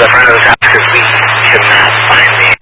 the front of the house because we could not find the